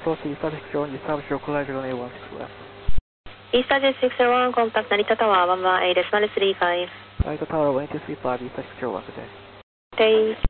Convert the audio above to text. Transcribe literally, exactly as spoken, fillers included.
Source Eastern six zero one, establish your collision on A one six west. Eastern six zero one, contact Narita Tower, one one eight decimal three five. Narita Tower one two three five, Eastern six zero one, good day. Day.